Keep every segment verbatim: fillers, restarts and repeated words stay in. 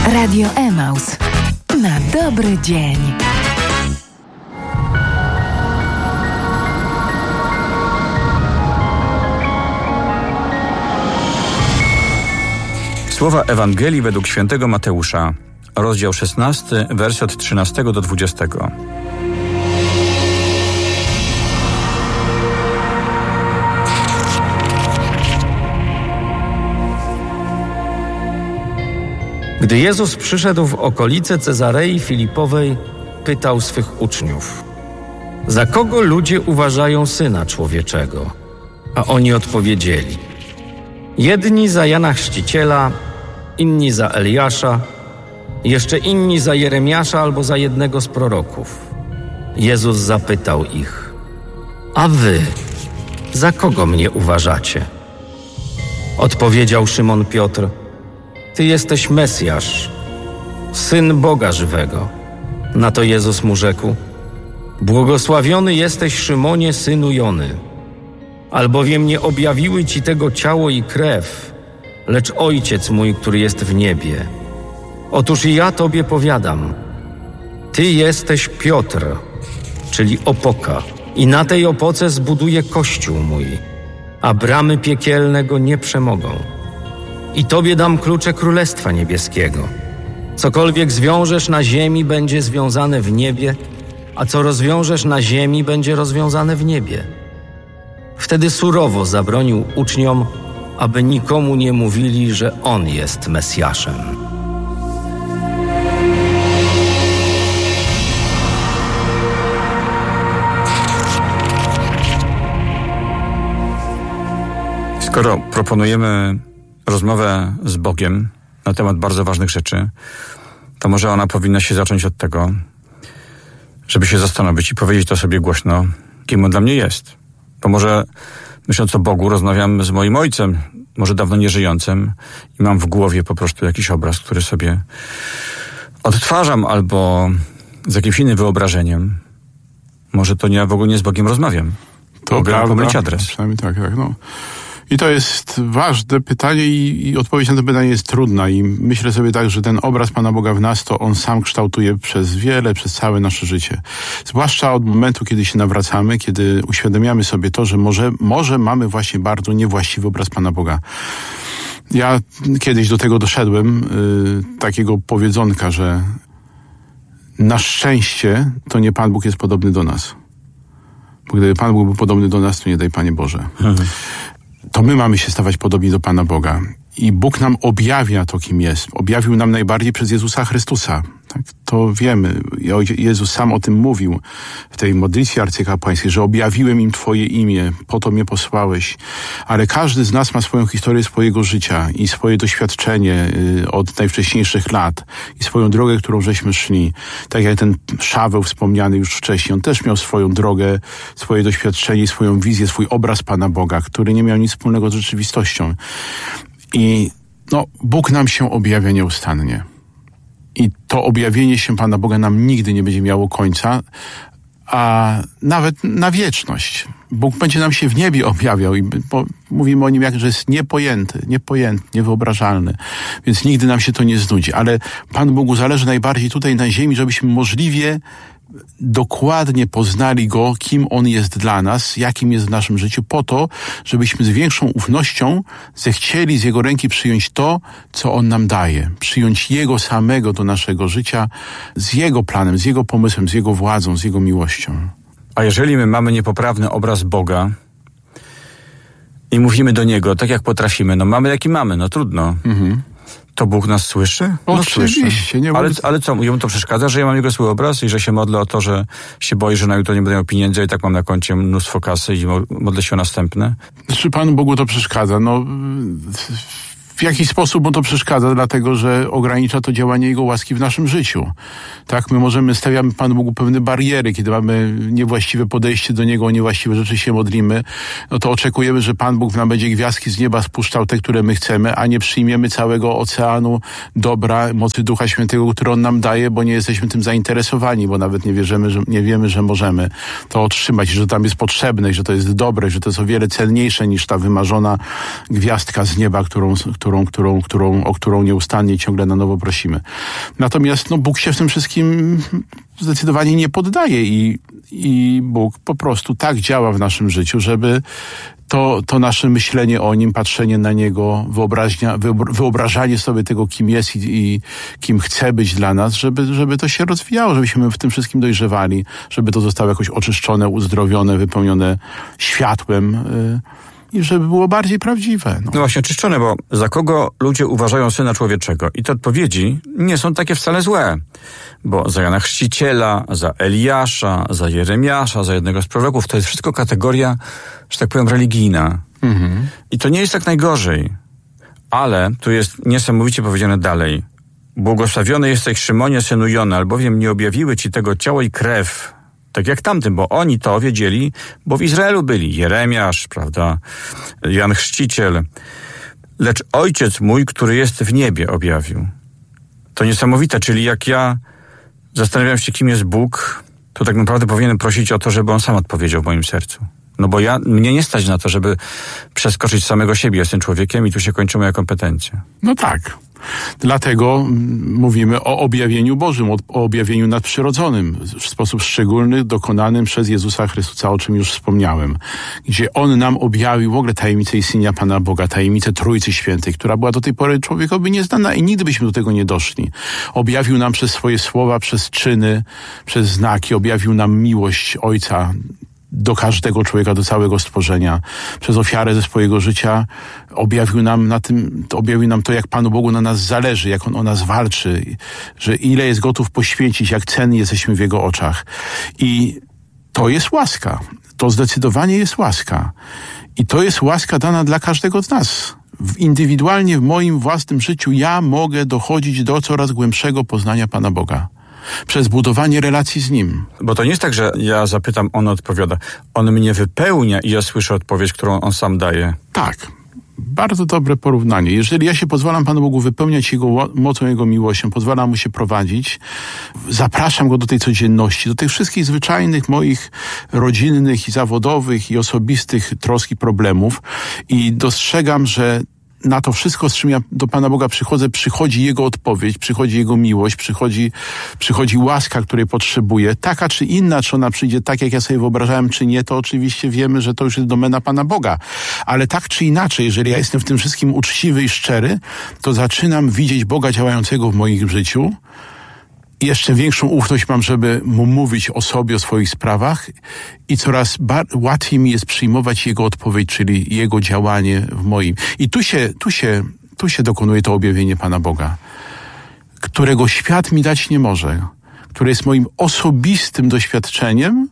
Radio Emaus. Na dobry dzień. Słowa Ewangelii według świętego Mateusza, rozdział szesnasty, wersy od trzynastego do dwudziestego. Gdy Jezus przyszedł w okolice Cezarei Filipowej, pytał swych uczniów: za kogo ludzie uważają Syna Człowieczego? A oni odpowiedzieli: jedni za Jana Chrzciciela, inni za Eliasza, jeszcze inni za Jeremiasza albo za jednego z proroków. Jezus zapytał ich: a wy, za kogo mnie uważacie? Odpowiedział Szymon Piotr: Ty jesteś Mesjasz, Syn Boga żywego. Na to Jezus mu rzekł: błogosławiony jesteś, Szymonie, synu Jony, albowiem nie objawiły ci tego ciało i krew, lecz Ojciec mój, który jest w niebie. Otóż i ja tobie powiadam, ty jesteś Piotr, czyli opoka, i na tej opoce zbuduję Kościół mój, a bramy piekielne go nie przemogą. I tobie dam klucze Królestwa Niebieskiego. Cokolwiek zwiążesz na ziemi, będzie związane w niebie, a co rozwiążesz na ziemi, będzie rozwiązane w niebie. Wtedy surowo zabronił uczniom, aby nikomu nie mówili, że On jest Mesjaszem. Skoro proponujemy rozmowę z Bogiem na temat bardzo ważnych rzeczy, to może ona powinna się zacząć od tego, żeby się zastanowić i powiedzieć to sobie głośno, kim On dla mnie jest. Bo może myśląc o Bogu, rozmawiam z moim ojcem, może dawno nieżyjącym, i mam w głowie po prostu jakiś obraz, który sobie odtwarzam, albo z jakimś innym wyobrażeniem. Może to nie, w ogóle nie z Bogiem rozmawiam. To mogę prawda, pomylić adres. Przynajmniej tak, tak, no. I to jest ważne pytanie i, i odpowiedź na to pytanie jest trudna i myślę sobie tak, że ten obraz Pana Boga w nas to On sam kształtuje przez wiele, przez całe nasze życie. Zwłaszcza od momentu, kiedy się nawracamy, kiedy uświadamiamy sobie to, że może, może mamy właśnie bardzo niewłaściwy obraz Pana Boga. Ja kiedyś do tego doszedłem, yy, takiego powiedzonka, że na szczęście to nie Pan Bóg jest podobny do nas. Bo gdyby Pan Bóg był podobny do nas, to nie daj Panie Boże. Mhm. To my mamy się stawać podobni do Pana Boga. I Bóg nam objawia to, kim jest. Objawił nam najbardziej przez Jezusa Chrystusa. Tak? To wiemy. Jezus sam o tym mówił w tej modlitwie arcykapłańskiej, że objawiłem im Twoje imię, po to mnie posłałeś. Ale każdy z nas ma swoją historię swojego życia i swoje doświadczenie od najwcześniejszych lat i swoją drogę, którą żeśmy szli. Tak jak ten Szaweł wspomniany już wcześniej, on też miał swoją drogę, swoje doświadczenie, swoją wizję, swój obraz Pana Boga, który nie miał nic wspólnego z rzeczywistością. I no, Bóg nam się objawia nieustannie. I to objawienie się Pana Boga nam nigdy nie będzie miało końca, a nawet na wieczność. Bóg będzie nam się w niebie objawiał i bo mówimy o Nim jak, że jest niepojęty, niepojęty, niewyobrażalny. Więc nigdy nam się to nie znudzi. Ale Panu Bogu zależy najbardziej tutaj na ziemi, żebyśmy możliwie dokładnie poznali Go, kim On jest dla nas, jakim jest w naszym życiu, po to, żebyśmy z większą ufnością zechcieli z Jego ręki przyjąć to, co On nam daje. Przyjąć Jego samego do naszego życia z Jego planem, z Jego pomysłem, z Jego władzą, z Jego miłością. A jeżeli my mamy niepoprawny obraz Boga i mówimy do Niego tak, jak potrafimy, no mamy jaki mamy, no trudno. Mhm. To Bóg nas słyszy? No oczywiście. Słyszy. Nie ale, ale co, jemu to przeszkadza, że ja mam jego swój obraz i że się modlę o to, że się boję, że na jutro nie będę miał pieniędzy i tak mam na koncie mnóstwo kasy i modlę się o następne? Czy Panu Bogu to przeszkadza? No, w jakiś sposób mu to przeszkadza, dlatego że ogranicza to działanie Jego łaski w naszym życiu. Tak, my możemy, stawiamy Panu Bogu pewne bariery, kiedy mamy niewłaściwe podejście do Niego, o niewłaściwe rzeczy się modlimy, no to oczekujemy, że Pan Bóg nam będzie gwiazdki z nieba spuszczał te, które my chcemy, a nie przyjmiemy całego oceanu dobra, mocy Ducha Świętego, który On nam daje, bo nie jesteśmy tym zainteresowani, bo nawet nie wierzymy, że, nie wiemy, że możemy to otrzymać, że tam jest potrzebne, że to jest dobre, że to jest o wiele cenniejsze niż ta wymarzona gwiazdka z nieba, którą, którą którą, którą, którą, o którą nieustannie ciągle na nowo prosimy. Natomiast no, Bóg się w tym wszystkim zdecydowanie nie poddaje i, i Bóg po prostu tak działa w naszym życiu, żeby to, to nasze myślenie o Nim, patrzenie na Niego, wyobraźnia, wyobrażanie sobie tego, kim jest i, i kim chce być dla nas, żeby, żeby to się rozwijało, żebyśmy w tym wszystkim dojrzewali, żeby to zostało jakoś oczyszczone, uzdrowione, wypełnione światłem yy, i żeby było bardziej prawdziwe. No. no właśnie, oczyszczone, bo za kogo ludzie uważają Syna Człowieczego? I te odpowiedzi nie są takie wcale złe, bo za Jana Chrzciciela, za Eliasza, za Jeremiasza, za jednego z proroków, to jest wszystko kategoria, że tak powiem, religijna. Mhm. I to nie jest tak najgorzej. Ale tu jest niesamowicie powiedziane dalej. Błogosławiony jesteś, Szymonie, synu Jony, albowiem nie objawiły ci tego ciało i krew, tak jak tamtym, bo oni to wiedzieli, bo w Izraelu byli. Jeremiasz, prawda, Jan Chrzciciel. Lecz Ojciec mój, który jest w niebie, objawił. To niesamowite, czyli jak ja zastanawiam się, kim jest Bóg, to tak naprawdę powinienem prosić o to, żeby On sam odpowiedział w moim sercu. No bo ja, mnie nie stać na to, żeby przeskoczyć samego siebie. Jestem człowiekiem i tu się kończy moja kompetencja. No tak. Dlatego mówimy o objawieniu Bożym, o objawieniu nadprzyrodzonym, w sposób szczególny, dokonanym przez Jezusa Chrystusa, o czym już wspomniałem. Gdzie On nam objawił w ogóle tajemnicę istnienia Pana Boga, tajemnicę Trójcy Świętej, która była do tej pory człowiekowi nieznana i nigdy byśmy do tego nie doszli. Objawił nam przez swoje słowa, przez czyny, przez znaki, objawił nam miłość Ojca do każdego człowieka, do całego stworzenia. Przez ofiarę ze swojego życia objawił nam na tym, objawił nam to, jak Panu Bogu na nas zależy, jak On o nas walczy, że ile jest gotów poświęcić, jak cenni jesteśmy w Jego oczach. I to jest łaska. To zdecydowanie jest łaska. I to jest łaska dana dla każdego z nas. Indywidualnie w moim własnym życiu ja mogę dochodzić do coraz głębszego poznania Pana Boga. Przez budowanie relacji z Nim. Bo to nie jest tak, że ja zapytam, On odpowiada. On mnie wypełnia i ja słyszę odpowiedź, którą On sam daje. Tak. Bardzo dobre porównanie. Jeżeli ja się pozwalam Panu Bogu wypełniać Jego mocą, Jego miłością, pozwalam Mu się prowadzić, zapraszam Go do tej codzienności, do tych wszystkich zwyczajnych moich rodzinnych i zawodowych i osobistych trosk i problemów i dostrzegam, że na to wszystko, z czym ja do Pana Boga przychodzę, przychodzi Jego odpowiedź, przychodzi Jego miłość, przychodzi, przychodzi łaska, której potrzebuję. Taka czy inna, czy ona przyjdzie tak, jak ja sobie wyobrażałem, czy nie, to oczywiście wiemy, że to już jest domena Pana Boga. Ale tak czy inaczej, jeżeli ja jestem w tym wszystkim uczciwy i szczery, to zaczynam widzieć Boga działającego w moim życiu. I jeszcze większą ufność mam, żeby Mu mówić o sobie, o swoich sprawach i coraz bar- łatwiej mi jest przyjmować Jego odpowiedź, czyli Jego działanie w moim. I tu się, tu się, tu się dokonuje to objawienie Pana Boga, którego świat mi dać nie może, które jest moim osobistym doświadczeniem,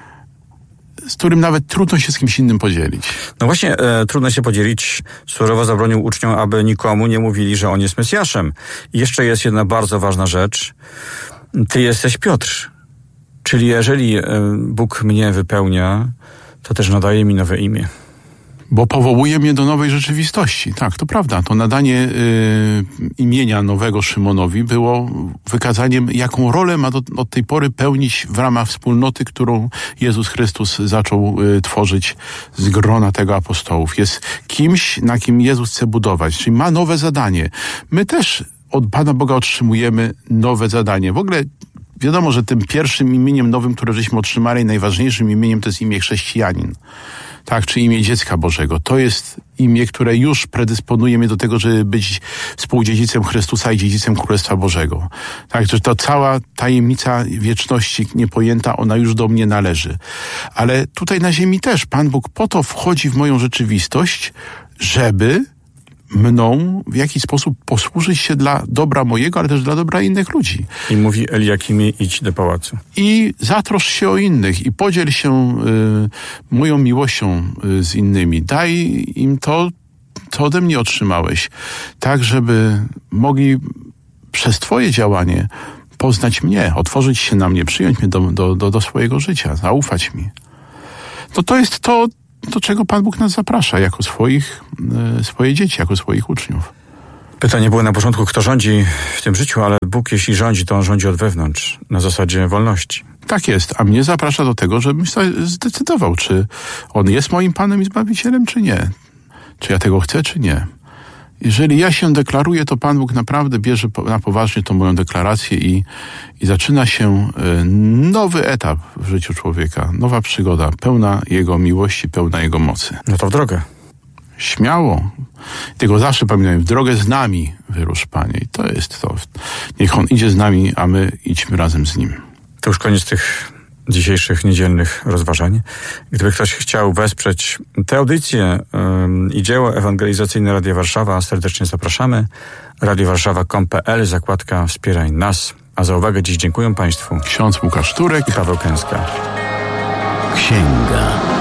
z którym nawet trudno się z kimś innym podzielić. No właśnie, e, trudno się podzielić. Surowo zabronił uczniom, aby nikomu nie mówili, że On jest Mesjaszem. I jeszcze jest jedna bardzo ważna rzecz. Ty jesteś Piotr. Czyli jeżeli e, Bóg mnie wypełnia, to też nadaje mi nowe imię. Bo powołuje mnie do nowej rzeczywistości. Tak, to prawda. To nadanie y, imienia nowego Szymonowi było wykazaniem, jaką rolę ma do, od tej pory pełnić w ramach wspólnoty, którą Jezus Chrystus zaczął y, tworzyć z grona tego apostołów. Jest kimś, na kim Jezus chce budować, czyli ma nowe zadanie. My też od Pana Boga otrzymujemy nowe zadanie. W ogóle wiadomo, że tym pierwszym imieniem nowym, które żeśmy otrzymali, najważniejszym imieniem, to jest imię chrześcijanin. Tak, czy imię dziecka Bożego. To jest imię, które już predysponuje mnie do tego, żeby być współdziedzicem Chrystusa i dziedzicem Królestwa Bożego. Tak, że to cała tajemnica wieczności niepojęta, ona już do mnie należy. Ale tutaj na ziemi też Pan Bóg po to wchodzi w moją rzeczywistość, żeby mną w jakiś sposób posłużyć się dla dobra mojego, ale też dla dobra innych ludzi. I mówi Eliakimie, idź do pałacu. I zatrosz się o innych i podziel się y, moją miłością y, z innymi. Daj im to, co ode mnie otrzymałeś, tak żeby mogli przez Twoje działanie poznać mnie, otworzyć się na mnie, przyjąć mnie do, do, do, do swojego życia, zaufać mi. No to jest to, do czego Pan Bóg nas zaprasza jako swoich, y, swoje dzieci, jako swoich uczniów. Pytanie było na początku, kto rządzi w tym życiu, ale Bóg jeśli rządzi, to On rządzi od wewnątrz, na zasadzie wolności. Tak jest, a mnie zaprasza do tego, żebym zdecydował, czy On jest moim Panem i Zbawicielem, czy nie. Czy ja tego chcę, czy nie. Jeżeli ja się deklaruję, to Pan Bóg naprawdę bierze na poważnie tą moją deklarację i, i zaczyna się nowy etap w życiu człowieka, nowa przygoda, pełna Jego miłości, pełna Jego mocy. No to w drogę. Śmiało. Tego zawsze pamiętajmy, w drogę z nami wyrusz, Panie. I to jest to. Niech On idzie z nami, a my idźmy razem z Nim. To już koniec tych dzisiejszych niedzielnych rozważań. Gdyby ktoś chciał wesprzeć tę audycję ym, i dzieło ewangelizacyjne Radia Warszawa, serdecznie zapraszamy. radio warszawa kropka com kropka p l, zakładka Wspieraj nas. A za uwagę dziś dziękuję Państwu. Ksiądz Łukasz Turek i Paweł Kęska. Księga.